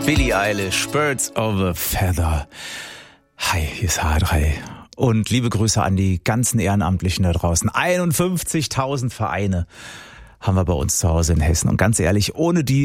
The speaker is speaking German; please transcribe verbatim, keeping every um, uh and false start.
Billie Eilish, Birds of a Feather. Hi, hier ist H drei. Und liebe Grüße an die ganzen Ehrenamtlichen da draußen. einundfünfzigtausend Vereine haben wir bei uns zu Hause in Hessen. Und ganz ehrlich, ohne die